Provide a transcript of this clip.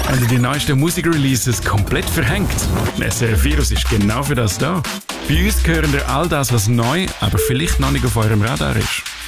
Haben die neuesten Musikreleases komplett verhängt? SRF Virus ist genau für das da. Bei uns gehören ihr all das, was neu, aber vielleicht noch nicht auf eurem Radar ist.